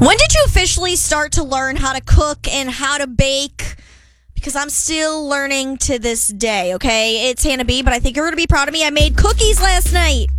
When did you officially start to learn how to cook and how to bake? Because I'm still learning to this day, okay? It's Hannah B, but I think you're going to be proud of me. I made cookies last night.